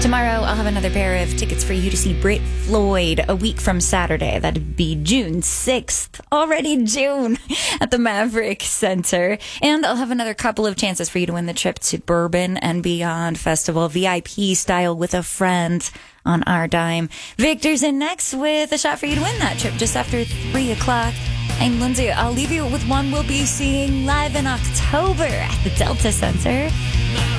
Tomorrow, I'll have another pair of tickets for you to see Brit Floyd a week from Saturday. That'd be June 6th. Already June at the Maverick Center. And I'll have another couple of chances for you to win the trip to Bourbon and Beyond Festival, VIP style with a friend on our dime. Victor's in next with a shot for you to win that trip just after 3 o'clock. I'm Lindsay. I'll leave you with one we'll be seeing live in October at the Delta Center.